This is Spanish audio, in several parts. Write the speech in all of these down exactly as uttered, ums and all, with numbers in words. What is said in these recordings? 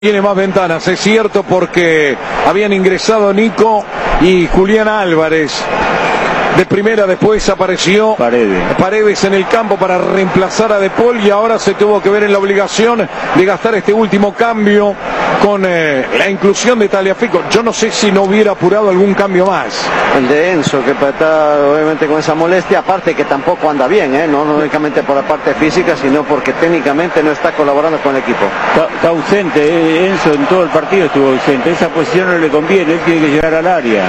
Tiene más ventanas, es cierto, porque habían ingresado Nico y Julián Álvarez. De primera, después apareció Paredes. Paredes en el campo para reemplazar a De Paul, y ahora se tuvo que ver en la obligación de gastar este último cambio con eh, la inclusión de Tagliafico. Yo no sé si no hubiera apurado algún cambio más. El de Enzo, que está obviamente con esa molestia, aparte que tampoco anda bien, ¿eh? no, no únicamente por la parte física, sino porque técnicamente no está colaborando con el equipo. Está, está ausente, eh, Enzo en todo el partido estuvo ausente. Esa posición no le conviene, él tiene que llegar al área.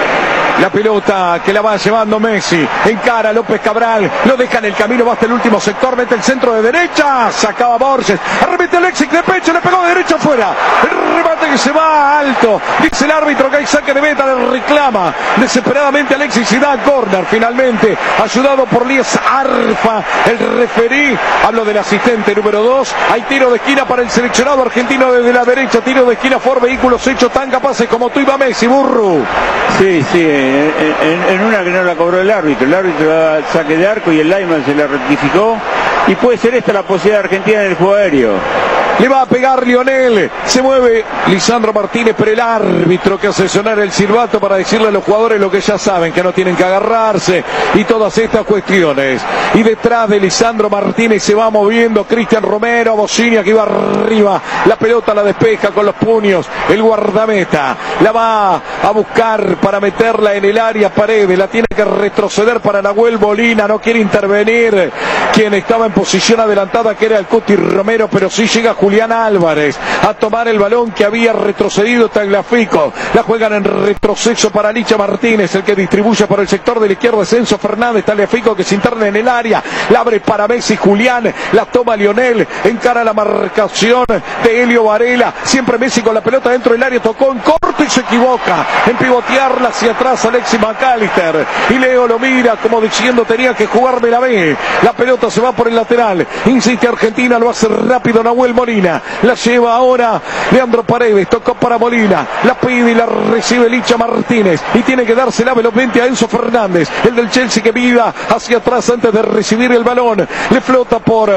La pelota que la va llevando Messi, encara a López Cabral, lo deja en el camino, va hasta el último sector, mete el centro de derecha, sacaba Borges, arremete Alexis de pecho, le pegó de derecha afuera, el remate que se va alto, dice el árbitro que hay saque de meta, le reclama desesperadamente Alexis y da córner finalmente, ayudado por Lías Arfa, el referí, hablo del asistente número dos, hay tiro de esquina para el seleccionado argentino desde la derecha, tiro de esquina por vehículos hechos tan capaces como tú iba Messi, Burru. Sí, sí. En, en, en una que no la cobró el árbitro, el árbitro da saque de arco y el lineman se la rectificó, y puede ser esta la posibilidad de Argentina en el juego aéreo. Le va a pegar Lionel, se mueve Lisandro Martínez, pero el árbitro que hace sonar el silbato para decirle a los jugadores lo que ya saben, que no tienen que agarrarse y todas estas cuestiones. Y detrás de Lisandro Martínez se va moviendo Cristian Romero, Bocinia que iba arriba, la pelota la despeja con los puños, el guardameta la va a buscar para meterla en el área, Paredes, la tiene que retroceder para Nahuel Molina, no quiere intervenir quien estaba en posición adelantada, que era el Cuti Romero, pero sí llega Julián Álvarez a tomar el balón que había retrocedido Tagliafico. La juegan en retroceso para Licha Martínez, el que distribuye por el sector de la izquierda es Enzo Fernández. Tagliafico que se interna en el área, la abre para Messi, Julián, la toma Lionel, encara la marcación de Helio Varela, siempre Messi con la pelota dentro del área, tocó en corto y se equivoca en pivotearla hacia atrás Alexis McAllister, y Leo lo mira como diciendo tenía que jugarme la B, la pelota se va por el lateral, insiste Argentina, lo hace rápido Nahuel Molina, la lleva ahora Leandro Paredes, tocó para Molina, la pide y la recibe Licha Martínez, y tiene que dársela velozmente a Enzo Fernández, el del Chelsea, que mira hacia atrás antes de recibir el balón, le flota por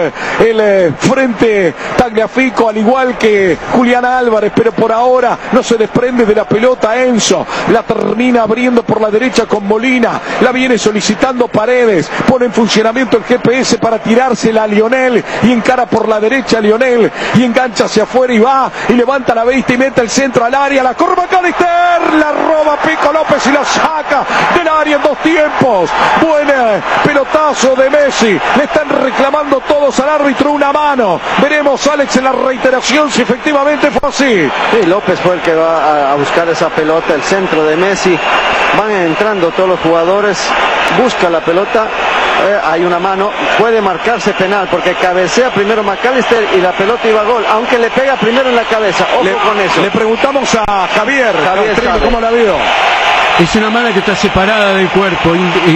el frente Tagliafico, al igual que Julián Álvarez, pero por ahora no se desprende de la pelota Enzo, la termina abriendo por la derecha con Molina, la viene solicitando Paredes, pone en funcionamiento el G P S para tirársela a Lionel, y encara por la derecha a Lionel, y engancha hacia afuera y va, y levanta la vista y mete el centro al área, la corva McAllister, la roba Pico López y la saca del área en dos tiempos. Buen pelotazo de Messi, le están reclamando todos al árbitro una mano, veremos Alex en la reiteración si efectivamente fue así. Sí, López fue el que va a buscar esa pelota, el centro de Messi, van entrando todos los jugadores, busca la pelota, eh, hay una mano, puede marcarse penal porque cabecea primero McAllister y la pelota iba a gol, aunque le pega primero en la cabeza, ojo le, con eso. Le preguntamos a Javier, Javier Javier ¿cómo la vio? Es una mano que está separada del cuerpo,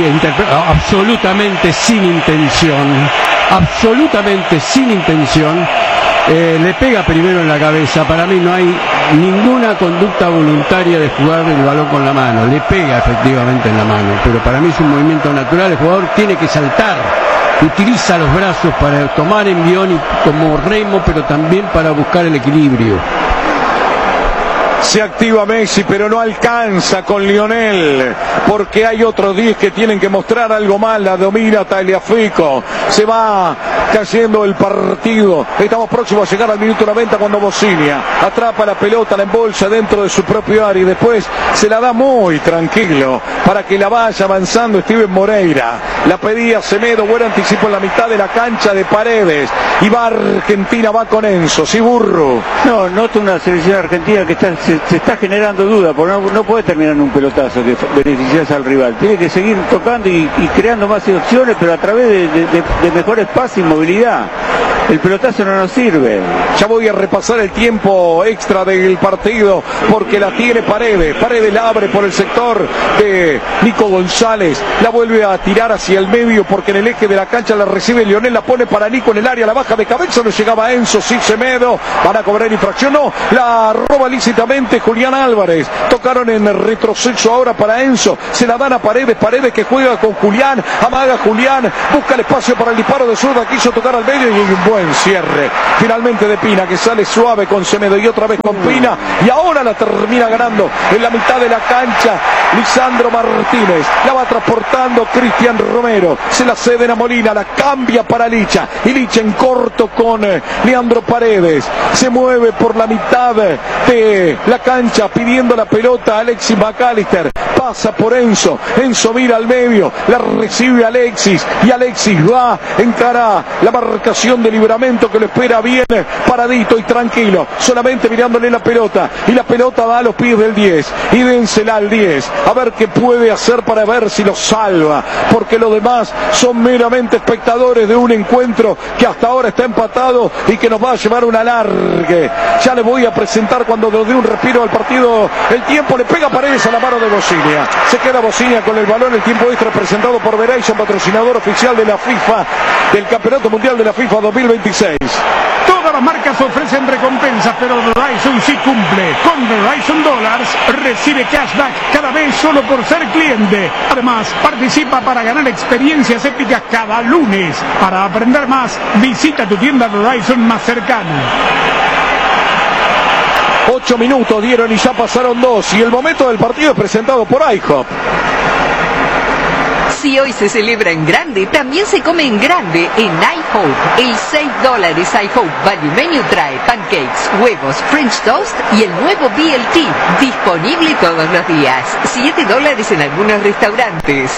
absolutamente sin intención, absolutamente sin intención. Eh, le pega primero en la cabeza, para mí no hay ninguna conducta voluntaria de jugar el balón con la mano, le pega efectivamente en la mano, pero para mí es un movimiento natural, el jugador tiene que saltar, utiliza los brazos para tomar envión y como remo, pero también para buscar el equilibrio. Se activa Messi, pero no alcanza con Lionel, porque hay otros diez que tienen que mostrar algo más. La domina Tagliafico, se va cayendo el partido, estamos próximos a llegar al minuto noventa cuando Bocinia atrapa la pelota, la embolsa dentro de su propio área y después se la da muy tranquilo para que la vaya avanzando Steven Moreira. La pedía Semedo, buen anticipo en la mitad de la cancha de Paredes, y va Argentina, va con Enzo, sí, Burro. No, noto una selección argentina que está, se, se está generando duda, porque no, no puede terminar en un pelotazo que beneficiase al rival, tiene que seguir tocando y, y creando más opciones, pero a través de, de, de, de mejor espacio y movilidad. El pelotazo no nos sirve. Ya voy a repasar el tiempo extra del partido porque la tiene Paredes. Paredes la abre por el sector de Nico González. La vuelve a tirar hacia el medio porque en el eje de la cancha la recibe Lionel. La pone para Nico en el área. La baja de cabeza. No llegaba Enzo. Sí, Semedo. Van a cobrar infracción. No. La roba lícitamente Julián Álvarez. Tocaron en el retroceso ahora para Enzo. Se la dan a Paredes. Paredes que juega con Julián. Amaga Julián. Busca el espacio para el disparo de zurda. Quiso tocar al medio y Buen cierre. Finalmente de Pina, que sale suave con Semedo y otra vez con Pina. Y ahora la termina ganando en la mitad de la cancha Lisandro Martínez. La va transportando Cristian Romero. Se la ceden a Molina, la cambia para Licha. Y Licha en corto con eh, Leandro Paredes. Se mueve por la mitad de la cancha pidiendo la pelota a Alexis McAllister. Pasa por Enzo. Enzo mira al medio. La recibe Alexis. Y Alexis va, encara la marcación de Libramento que lo espera bien paradito y tranquilo. Solamente mirándole la pelota. Y la pelota va a los pies del diez. Y dénsela al diez. A ver qué puede hacer para ver si lo salva. Porque los demás son meramente espectadores de un encuentro que hasta ahora está empatado y que nos va a llevar una largue. Ya le voy a presentar cuando nos dé un respiro al partido. El tiempo le pega Paredes a la mano de Bocinia. Se queda Bocinia con el balón. El tiempo extra presentado por Verizon, patrocinador oficial de la FIFA, del Campeonato Mundial de la FIFA dos mil veintiséis. Todas las marcas ofrecen recompensas, pero Verizon sí cumple. Con Verizon Dollars recibe cashback cada vez solo por ser cliente. Además, participa para ganar experiencias épicas cada lunes. Para aprender más, visita tu tienda Verizon más cercana. Ocho minutos dieron y ya pasaron dos. Y el momento del partido es presentado por IHOP. Si hoy se celebra en grande, también se come en grande en iHope. El seis dólares iHope Value Menu trae pancakes, huevos, French toast y el nuevo B L T, disponible todos los días. siete dólares en algunos restaurantes.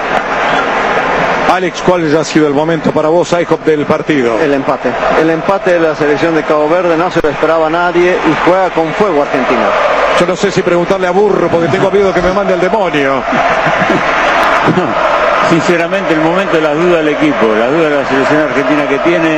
Alex, ¿cuál ha sido el momento para vos, IHOP, del partido? El empate. El empate de la selección de Cabo Verde no se lo esperaba a nadie y juega con fuego Argentina. Yo no sé si preguntarle a Burro porque tengo miedo que me mande el demonio. Sinceramente, el momento de la duda del equipo, la duda de la selección argentina que tiene,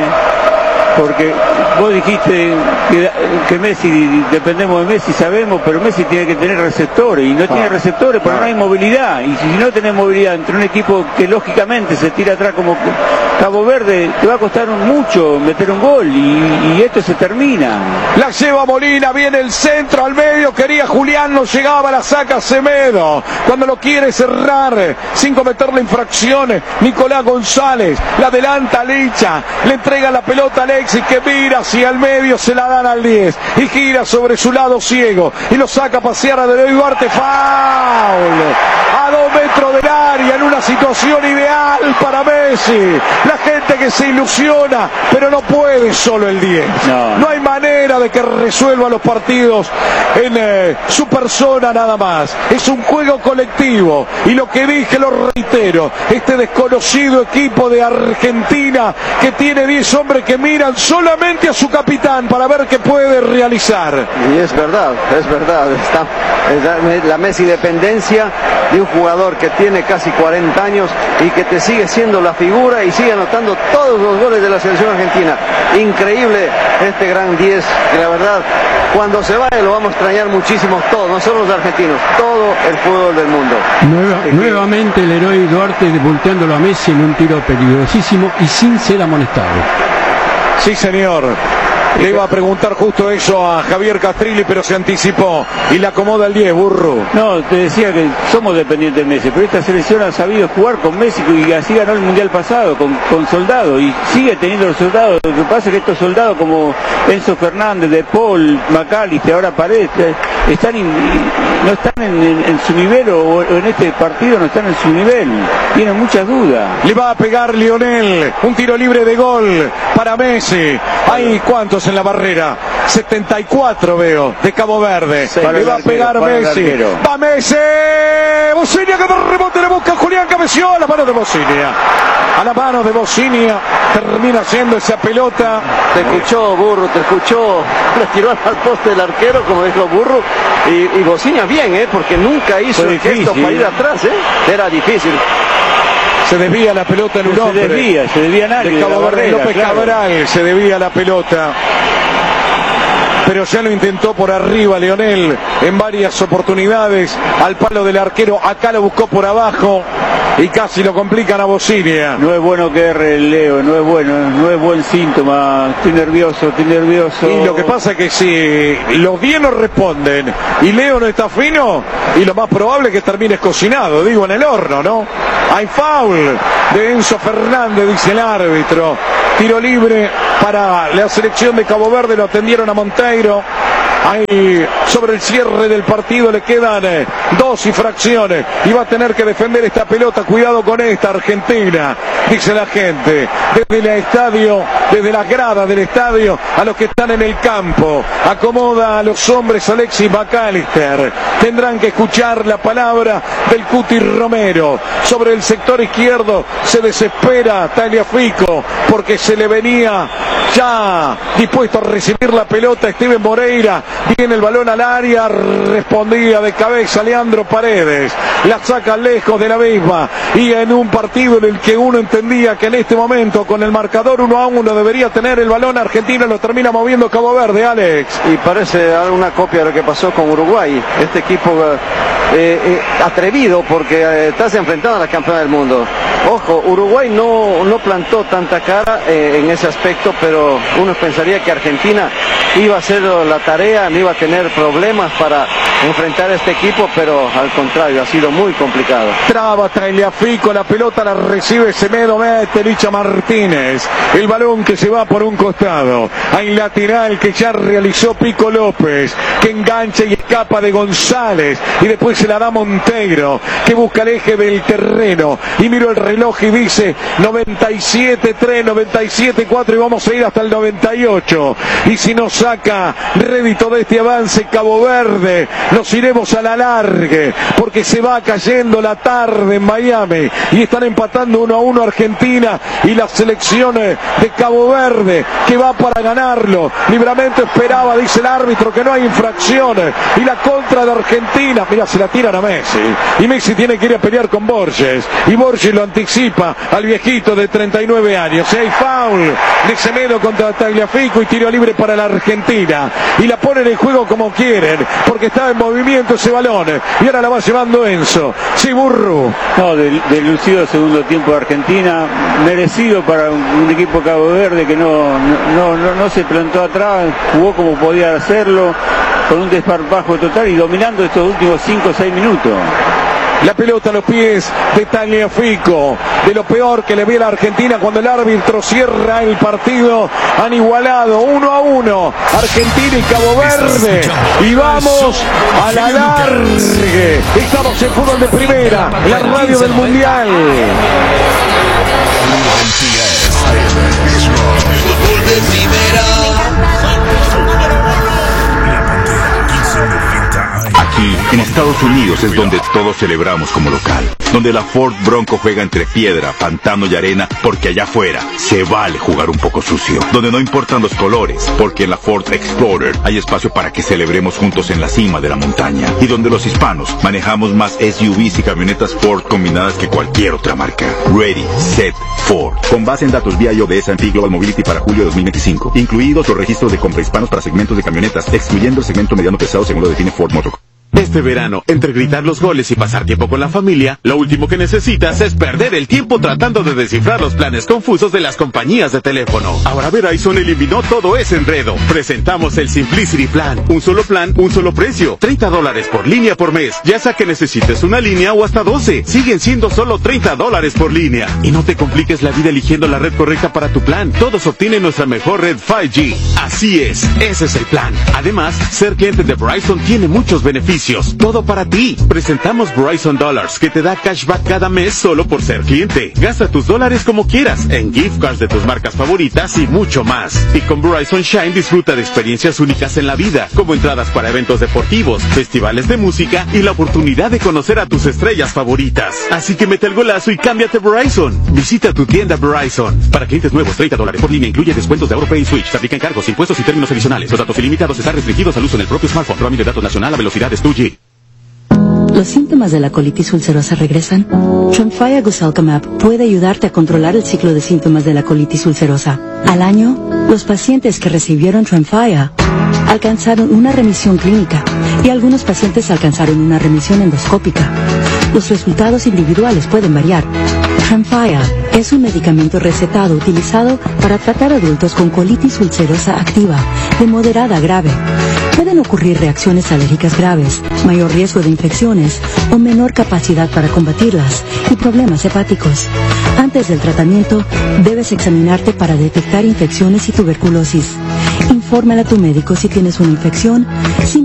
porque vos dijiste que, que Messi, dependemos de Messi, sabemos, pero Messi tiene que tener receptores, y no ah, tiene receptores porque ah. no hay movilidad, y si no tenés movilidad entre un equipo que lógicamente se tira atrás como Cabo Verde, te va a costar mucho meter un gol, y, y esto se termina. La lleva Molina, viene el centro al medio, quería Julián, no llegaba, la saca Semedo, cuando lo quiere cerrar, sin cometer la infracción, Nicolás González, la adelanta Licha, le entrega la pelota a Alexis, que mira hacia el medio, se la dan al diez, y gira sobre su lado ciego, y lo saca a pasear a Deloy Duarte, foul, a dos metros del área, en una situación ideal para Messi, la gente que se ilusiona, pero no puede solo el diez, no, no hay manera de que resuelva los partidos en eh, su persona nada más, es un juego colectivo, y lo que dije lo reitero, este desconocido equipo de Argentina que tiene diez hombres que miran solamente a su capitán para ver qué puede realizar. Y es verdad, es verdad, está es la Messi dependencia de un jugador que tiene casi cuarenta años y que te sigue siendo la figura y sigue anotando todos los goles de la selección argentina. Increíble este gran diez, que la verdad, cuando se vaya lo vamos a extrañar muchísimo todos, no solo los argentinos, todo el fútbol del mundo. Nueva, nuevamente el héroe Duarte volteándolo a Messi en un tiro peligrosísimo y sin ser amonestado. Sí, señor. Le iba a preguntar justo eso a Javier Castrilli, pero se anticipó y le acomoda el diez, Burro. No, te decía que somos dependientes de Messi, pero esta selección ha sabido jugar con Messi y así ganó el Mundial pasado, con, con soldados, y sigue teniendo los soldados. Lo que pasa es que estos soldados como Enzo Fernández, De Paul, McAllister, ahora Paredes, están in, no están en, en, en su nivel, o, o en este partido no están en su nivel, tienen muchas dudas. Le va a pegar Lionel, un tiro libre de gol para Messi. Hay cuántos en la barrera, setenta y cuatro veo, de Cabo Verde. Sí, le va a pegar Messi, va Messi, Bocinia que de rebote le busca Julián, cabeció a la mano de Bocinia, a la mano de Bocinia, termina haciendo esa pelota. Te escuchó, Burro, te escuchó, le tiró al poste del arquero, como dijo Burro, y, y Bocinia bien, ¿eh? Porque nunca hizo el gesto para ir atrás, ¿eh? Era difícil. Se desvía la pelota en un hombre. Se desvía, se desvía nadie. De Cabo Verde, López claro. Cabral, se desvía la pelota. Pero ya lo intentó por arriba Lionel en varias oportunidades al palo del arquero, acá lo buscó por abajo y casi lo complican a Bocinia. No es bueno que erre el Leo, no es bueno, no es buen síntoma, estoy nervioso, estoy nervioso. Y lo que pasa es que si los diez no responden y Leo no está fino, y lo más probable es que termines cocinado, digo en el horno, ¿no? Hay foul de Enzo Fernández, dice el árbitro. Tiro libre para la selección de Cabo Verde, lo atendieron a Monteiro. Ahí sobre el cierre del partido le quedan eh, dos y fracciones y va a tener que defender esta pelota. Cuidado con esta Argentina, dice la gente desde el estadio, desde las gradas del estadio a los que están en el campo. Acomoda a los hombres Alexis McAllister. Tendrán que escuchar la palabra del Cuti Romero. Sobre el sector izquierdo se desespera Tagliafico porque se le venía ya dispuesto a recibir la pelota Steven Moreira. Viene el balón al área, respondía de cabeza Leandro Paredes, la saca lejos de la misma, y en un partido en el que uno entendía que en este momento con el marcador uno a uno debería tener el balón argentino, lo termina moviendo Cabo Verde, Alex. Y parece alguna copia de lo que pasó con Uruguay, este equipo eh, eh, atrevido porque eh, estás enfrentando a la campeona del mundo. Ojo, Uruguay no, no plantó tanta cara eh, en ese aspecto, pero uno pensaría que Argentina iba a hacer la tarea, no iba a tener problemas para enfrentar a este equipo, pero al contrario, ha sido muy complicado. Traba Tagliafico, la pelota la recibe Semedo, mete Licha Martínez, el balón que se va por un costado, hay lateral que ya realizó Pico López, que engancha y escapa de González, y después se la da Monteiro, que busca el eje del terreno, y miro el reloj y dice noventa y siete tres, noventa y siete cuatro, y vamos a ir hasta el noventa y ocho, y si no saca rédito de este avance Cabo Verde, nos iremos a la largue, porque se va cayendo la tarde en Miami, y están empatando uno a uno Argentina y las selecciones de Cabo Verde, que va para ganarlo. Livramento esperaba, dice el árbitro, que no hay infracciones, y la contra de Argentina, mira, se la tiran a Messi, y Messi tiene que ir a pelear con Borges, y Borges lo anticipa al viejito de treinta y nueve años. Hay foul de Semedo contra Tagliafico y tiro libre para la Argentina, y la ponen en juego como quieren, porque estaba en movimiento ese balón, y ahora la va llevando Enzo. Sí, Burru. No, del, del lucido segundo tiempo de Argentina, merecido para un, un equipo Cabo Verde que no, no, no, no se plantó atrás, jugó como podía hacerlo, con un desparpajo total y dominando estos últimos cinco o seis minutos. La pelota a los pies de Tagliafico, de lo peor que le ve a la Argentina cuando el árbitro cierra el partido. Han igualado uno a uno Argentina y Cabo Verde, y vamos a la largue. Estamos en fútbol de primera, la radio del mundial. Fútbol de primera. Aquí, en Estados Unidos, es donde todos celebramos como local. Donde la Ford Bronco juega entre piedra, pantano y arena, porque allá afuera se vale jugar un poco sucio. Donde no importan los colores, porque en la Ford Explorer hay espacio para que celebremos juntos en la cima de la montaña. Y donde los hispanos manejamos más S U Vs y camionetas Ford combinadas que cualquier otra marca. Ready, Set, Ford. Con base en datos vía I O B S and Global Mobility para julio de dos mil veinticinco. Incluidos los registros de compra hispanos para segmentos de camionetas, excluyendo el segmento mediano pesado según lo define Ford Motor. Este verano, entre gritar los goles y pasar tiempo con la familia, lo último que necesitas es perder el tiempo tratando de descifrar los planes confusos de las compañías de teléfono. Ahora Verizon eliminó todo ese enredo. Presentamos el Simplicity Plan. Un solo plan, un solo precio. treinta dólares por línea por mes. Ya sea que necesites una línea o hasta doce. Siguen siendo solo treinta dólares por línea. Y no te compliques la vida eligiendo la red correcta para tu plan. Todos obtienen nuestra mejor red cinco G. Así es, ese es el plan. Además, ser cliente de Verizon tiene muchos beneficios. Todo para ti. Presentamos Verizon Dollars, que te da cashback cada mes solo por ser cliente. Gasta tus dólares como quieras, en gift cards de tus marcas favoritas y mucho más. Y con Verizon Shine disfruta de experiencias únicas en la vida, como entradas para eventos deportivos, festivales de música y la oportunidad de conocer a tus estrellas favoritas. Así que mete el golazo y cámbiate Verizon. Visita tu tienda Verizon. Para clientes nuevos, treinta dólares por línea, incluye descuentos de AutoPay y Switch. Se aplican cargos, impuestos y términos adicionales. Los datos ilimitados están restringidos al uso en el propio smartphone. Roaming de datos nacional a velocidades dos G. ¿Los síntomas de la colitis ulcerosa regresan? Tremfya Guselkumab puede ayudarte a controlar el ciclo de síntomas de la colitis ulcerosa. Al año, los pacientes que recibieron Tremfya alcanzaron una remisión clínica y algunos pacientes alcanzaron una remisión endoscópica. Los resultados individuales pueden variar. Tremfya es un medicamento recetado utilizado para tratar adultos con colitis ulcerosa activa de moderada a grave. Pueden ocurrir reacciones alérgicas graves, mayor riesgo de infecciones o menor capacidad para combatirlas y problemas hepáticos. Antes Antes del tratamiento, debes examinarte para detectar infecciones y tuberculosis. Infórmale a tu médico si tienes una infección,